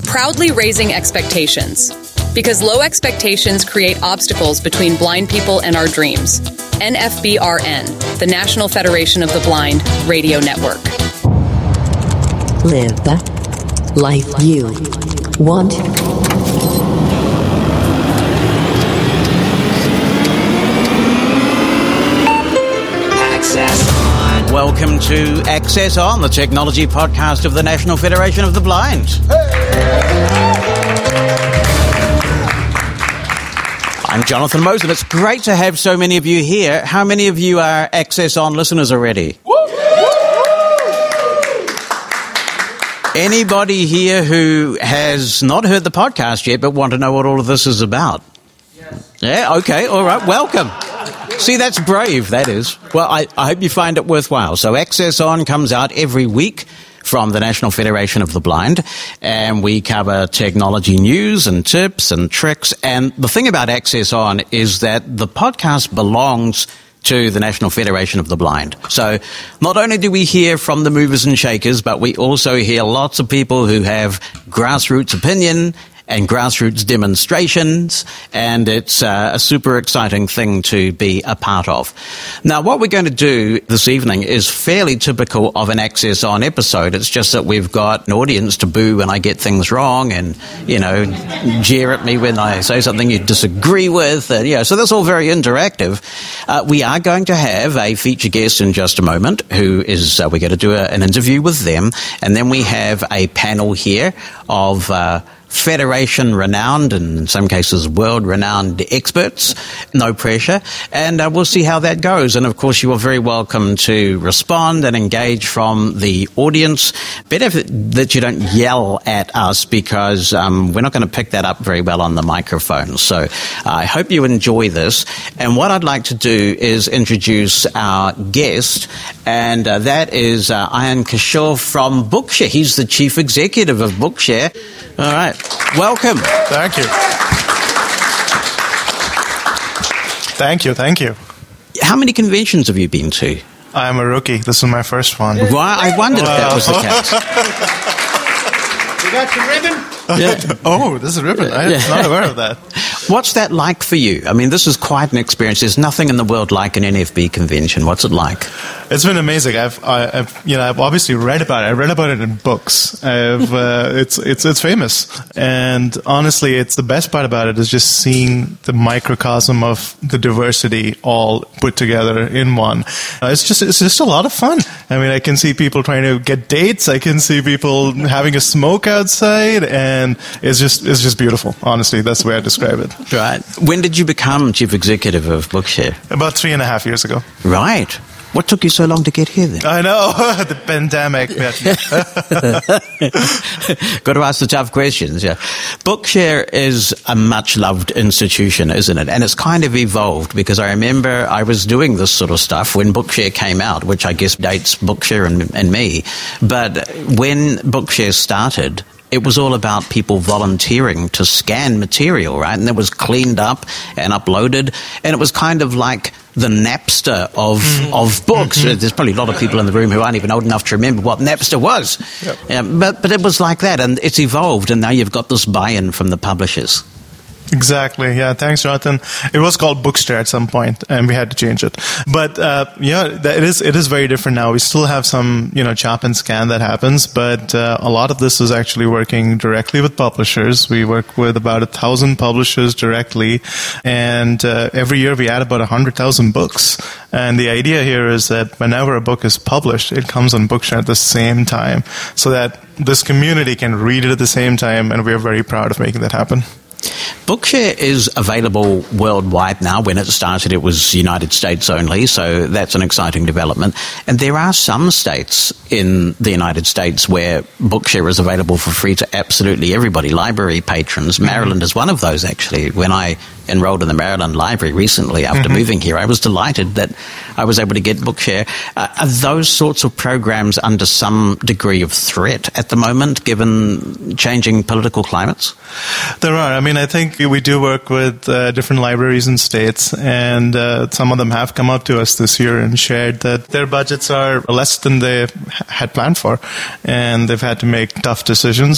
proudly raising expectations. Because low expectations create obstacles between blind people and our dreams. NFBRN, the National Federation of the Blind Radio Network. Live the life you want. Access On. Welcome to Access On, the technology podcast of the National Federation of the Blind. I'm Jonathan Mosen. It's great to have so many of you here. How many of you are Access On listeners already? Anybody here who has not heard the podcast yet but want to know what all of this is about? Yes. Yeah, okay, all right, welcome. See, that's brave, that is. Well, I hope you find it worthwhile. So Access On comes out every week from the National Federation of the Blind, and we cover technology news and tips and tricks. And the thing about Access On is that the podcast belongs to the National Federation of the Blind. So not only do we hear from the movers and shakers, but we also hear lots of people who have grassroots opinion and grassroots demonstrations, and it's a super exciting thing to be a part of. Now, what we're going to do this evening is fairly typical of an Access On episode. It's just that we've got an audience to boo when I get things wrong and, you know, jeer at me when I say something you disagree with. So that's all very interactive. We are going to have a feature guest in just a moment who is, we're going to do an interview with them, and then we have a panel here of Federation-renowned, and in some cases world-renowned experts. No pressure. And we'll see how that goes. And, of course, you are very welcome to respond and engage from the audience. Better that you don't yell at us because we're not going to pick that up very well on the microphone. So I hope you enjoy this. And what I'd like to do is introduce our guest, and that is Ayan Kishore from Bookshare. He's the chief executive of Bookshare. All right. Welcome. Thank you. Thank you. How many conventions have you been to? I'm a rookie. This is my first one. Why? I wondered if that was the case. You got your ribbon? Yeah. Oh, this is a ribbon. I'm not aware of that. What's that like for you? I mean, this is quite an experience. There's nothing in the world like an NFB convention. What's it like? It's been amazing. I've obviously read about it. I read about it in books. It's famous, and honestly, it's the best part about it is just seeing the microcosm of the diversity all put together in one. It's just a lot of fun. I mean, I can see people trying to get dates. I can see people having a smoke outside, and it's just beautiful. Honestly, that's the way I describe it. Right. When did you become chief executive of Bookshare? About 3.5 years ago. Right. What took you so long to get here then? I know, the pandemic. Got to ask the tough questions, yeah. Bookshare is a much-loved institution, isn't it? And it's kind of evolved, because I remember I was doing this sort of stuff when Bookshare came out, which I guess dates Bookshare and me. But when Bookshare started, it was all about people volunteering to scan material, right? And it was cleaned up and uploaded, and it was kind of like the Napster of books. Mm-hmm. There's probably a lot of people in the room who aren't even old enough to remember what Napster was. Yep. But it was like that, and it's evolved, and now you've got this buy-in from the publishers. Exactly. Yeah. Thanks, Jonathan. It was called Bookshare at some point, and we had to change it. But it is very different now. We still have some chop and scan that happens, but a lot of this is actually working directly with publishers. We work with about 1,000 publishers directly, and every year we add about 100,000 books. And the idea here is that whenever a book is published, it comes on Bookshare at the same time, so that this community can read it at the same time, and we are very proud of making that happen. Bookshare is available worldwide now. When it started, it was United States only, so that's an exciting development. And there are some states in the United States where Bookshare is available for free to absolutely everybody, library patrons. Maryland is one of those, actually. When I enrolled in the Maryland Library recently after moving here, I was delighted that I was able to get Bookshare. Are those sorts of programs under some degree of threat at the moment, given changing political climates? There are. I mean, I think we do work with different libraries and states, and some of them have come up to us this year and shared that their budgets are less than they had planned for, and they've had to make tough decisions.